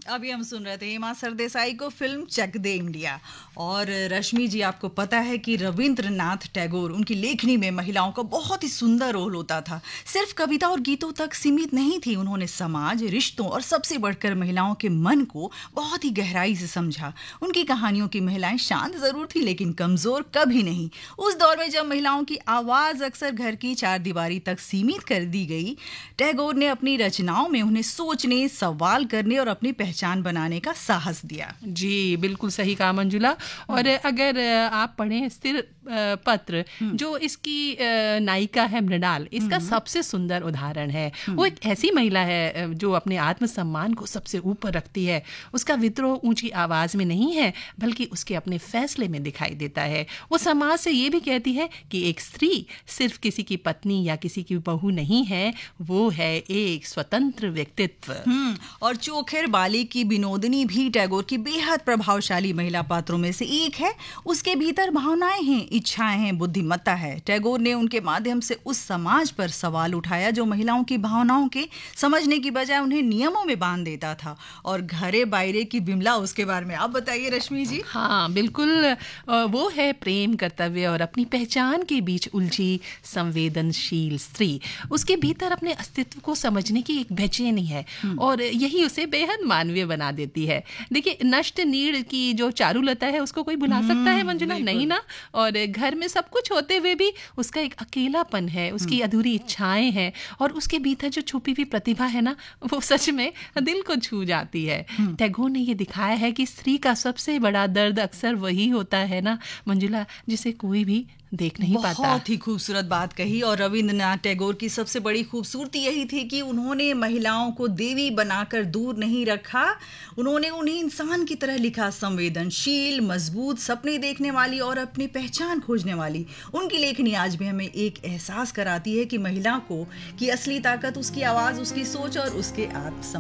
अभी हम सुन रहे थे हेमा सरदेसाई को फिल्म चक दे इंडिया। और रश्मि जी, आपको पता है कि रविंद्रनाथ टैगोर, उनकी लेखनी में महिलाओं का बहुत ही सुंदर रोल होता था। सिर्फ कविता और गीतों तक सीमित नहीं थी, उन्होंने समाज, रिश्तों और सबसे बढ़कर महिलाओं के मन को बहुत ही गहराई से समझा। उनकी कहानियों की महिलाएं शांत जरूर थी, लेकिन कमजोर कभी नहीं। उस दौर में जब महिलाओं की आवाज अक्सर घर की चारदीवारी तक सीमित कर दी गई, टैगोर ने अपनी रचनाओं में उन्हें सोचने, सवाल करने और अपनी पहचान बनाने का साहस दिया। जी, बिल्कुल सही कहा मंजुला। और अगर आप पढ़ें स्थिर पत्र, जो इसकी नायिका है मृणाल, इसका सबसे सुंदर उदाहरण है। वो एक ऐसी महिला है जो अपने आत्मसम्मान को सबसे ऊपर रखती है। उसका विद्रोह ऊंची आवाज में नहीं है, बल्कि उसके अपने फैसले में दिखाई देता है। वो समाज से ये भी कहती है कि एक स्त्री सिर्फ किसी की पत्नी या किसी की बहू नहीं है, वो है एक स्वतंत्र व्यक्तित्व। और चोखेर बाली की विनोदिनी भी टैगोर की बेहद प्रभावशाली महिला पात्रों में से एक है। उसके भीतर भावनाएं हैं, इच्छाएं हैं, बुद्धिमत्ता है। टैगोर ने उनके माध्यम से उस समाज पर सवाल उठाया जो महिलाओं की भावनाओं के समझने की बजाय उन्हें नियमों में बांध देता था। और घरे बायरे की बिमला, उसके बारे में आप बताइए रश्मि जी। हाँ बिल्कुल, वो है प्रेम, कर्तव्य और अपनी पहचान के बीच उलझी संवेदनशील स्त्री। उसके भीतर अपने अस्तित्व को समझने की एक बेचैनी है, और यही उसे बेहद मानवीय बना देती है। देखिए, नष्ट नीड़ की जो चारुलता है, उसको कोई भुला सकता है मंजुला? नहीं ना। और घर में सब कुछ होते हुए भी उसका एक अकेलापन है, उसकी अधूरी इच्छाएं हैं, और उसके भीतर जो छुपी हुई प्रतिभा है ना, वो सच में दिल को छू जाती है। टैगोर ने ये दिखाया है कि स्त्री का सबसे बड़ा दर्द अक्सर वही होता है ना मंजुला, जिसे कोई भी देख नहीं पाता। बहुत ही खूबसूरत बात कही। और रविंद्रनाथ टैगोर की सबसे बड़ी खूबसूरती यही थी कि उन्होंने महिलाओं को देवी बनाकर दूर नहीं रखा, उन्होंने उन्हें इंसान की तरह लिखा, संवेदनशील, मजबूत, सपने देखने वाली और अपनी पहचान खोजने वाली। उनकी लेखनी आज भी हमें एक एहसास कराती है कि महिला को की असली ताकत उसकी आवाज, उसकी सोच और उसके आत्म